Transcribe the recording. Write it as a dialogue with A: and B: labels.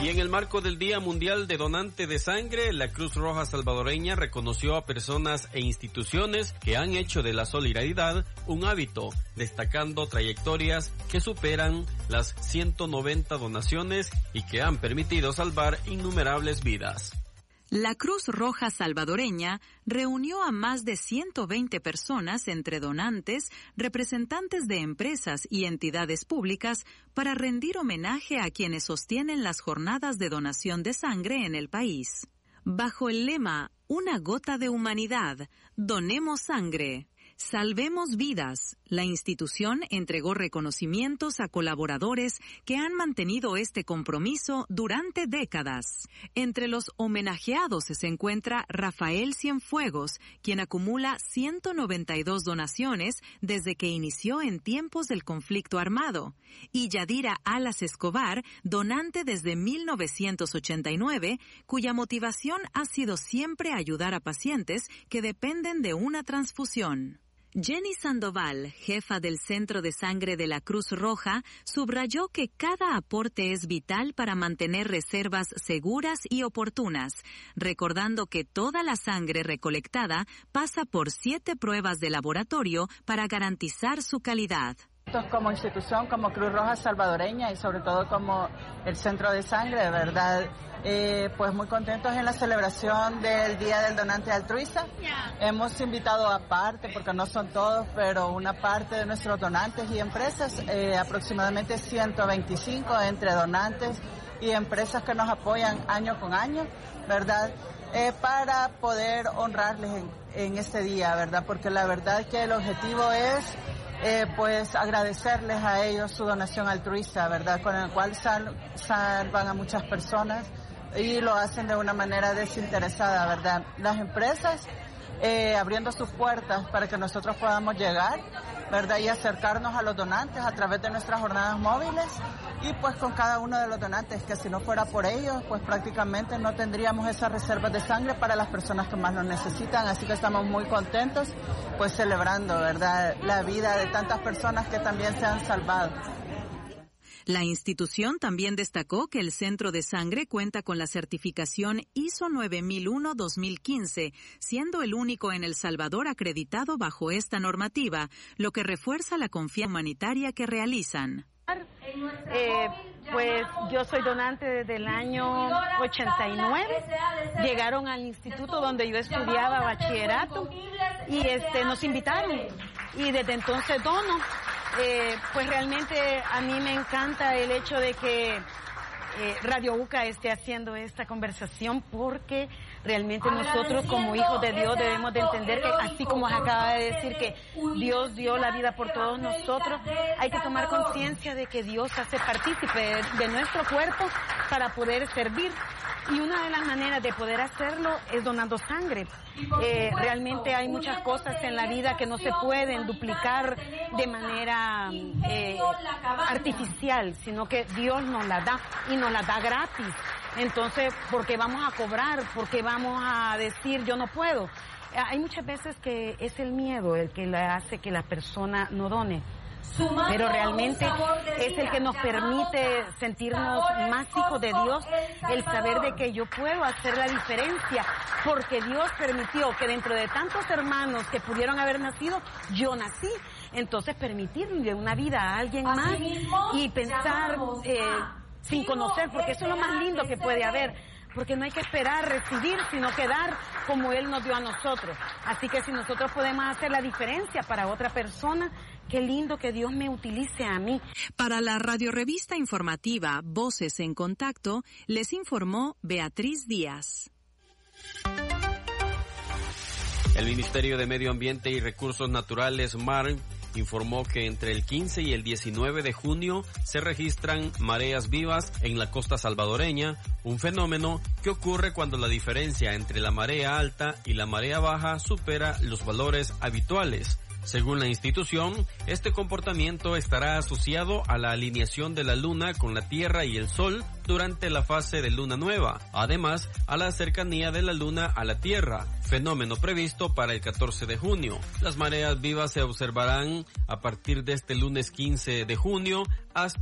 A: Y en el marco del Día Mundial de Donante de Sangre, la Cruz Roja Salvadoreña reconoció a personas e instituciones que han hecho de la solidaridad un hábito, destacando trayectorias que superan las 190 donaciones y que han permitido salvar innumerables vidas.
B: La Cruz Roja Salvadoreña reunió a más de 120 personas entre donantes, representantes de empresas y entidades públicas para rendir homenaje a quienes sostienen las jornadas de donación de sangre en el país. Bajo el lema Una gota de humanidad, donemos sangre. Salvemos vidas. La institución entregó reconocimientos a colaboradores que han mantenido este compromiso durante décadas. Entre los homenajeados se encuentra Rafael Cienfuegos, quien acumula 192 donaciones desde que inició en tiempos del conflicto armado, y Yadira Alas Escobar, donante desde 1989, cuya motivación ha sido siempre ayudar a pacientes que dependen de una transfusión. Jenny Sandoval, jefa del Centro de Sangre de la Cruz Roja, subrayó que cada aporte es vital para mantener reservas seguras y oportunas, recordando que toda la sangre recolectada pasa por 7 pruebas de laboratorio para garantizar su calidad.
C: Como institución, como Cruz Roja Salvadoreña y sobre todo como el Centro de Sangre, de verdad, pues muy contentos en la celebración del Día del Donante Altruista. Hemos invitado aparte, porque no son todos, pero una parte de nuestros donantes y empresas, aproximadamente 125 entre donantes y empresas que nos apoyan año con año, ¿verdad? Para poder honrarles en este día, ¿verdad? Porque la verdad que el objetivo es pues agradecerles a ellos su donación altruista, ¿verdad? Con el cual salvan a muchas personas y lo hacen de una manera desinteresada, ¿verdad? Las empresas abriendo sus puertas para que nosotros podamos llegar, ¿verdad? Y acercarnos a los donantes a través de nuestras jornadas móviles y pues con cada uno de los donantes, que si no fuera por ellos, pues prácticamente no tendríamos esas reservas de sangre para las personas que más lo necesitan. Así que estamos muy contentos, pues celebrando, ¿verdad?, la vida de tantas personas que también se han salvado.
B: La institución también destacó que el Centro de Sangre cuenta con la certificación ISO 9001-2015, siendo el único en El Salvador acreditado bajo esta normativa, lo que refuerza la confianza humanitaria que realizan.
D: Pues yo soy donante desde el año 89. Llegaron al instituto donde yo estudiaba bachillerato y nos invitaron y desde entonces dono. Pues realmente a mí me encanta el hecho de que Radio UCA esté haciendo esta conversación, porque realmente nosotros como hijos de Dios debemos de entender que así como acaba de decir que Dios dio la vida por todos nosotros, hay que tomar conciencia de que Dios hace partícipe de nuestro cuerpo para poder servir. Y una de las maneras de poder hacerlo es donando sangre. Realmente hay muchas cosas en la vida que no se pueden duplicar de manera artificial, sino que Dios nos la da y nos la da gratis. Entonces, ¿por qué vamos a cobrar? ¿Por qué vamos a decir yo no puedo? Hay muchas veces que es el miedo el que le hace que la persona no done. Pero realmente es el que nos permite sentirnos más hijos de Dios, el saber de que yo puedo hacer la diferencia, porque Dios permitió que dentro de tantos hermanos que pudieron haber nacido, yo nací. Entonces permitirle una vida a alguien más y pensar sin conocer, porque eso es lo más lindo que puede haber. Porque no hay que esperar recibir, sino que dar como Él nos dio a nosotros. Así que si nosotros podemos hacer la diferencia para otra persona, qué lindo que Dios me utilice a mí.
B: Para la radiorevista informativa Voces en Contacto, les informó Beatriz Díaz.
A: El Ministerio de Medio Ambiente y Recursos Naturales, MARN, informó que entre el 15 y el 19 de junio se registran mareas vivas en la costa salvadoreña, un fenómeno que ocurre cuando la diferencia entre la marea alta y la marea baja supera los valores habituales. Según la institución, este comportamiento estará asociado a la alineación de la Luna con la Tierra y el Sol durante la fase de Luna Nueva, además a la cercanía de la Luna a la Tierra, fenómeno previsto para el 14 de junio. Las mareas vivas se observarán a partir de este lunes 15 de junio hasta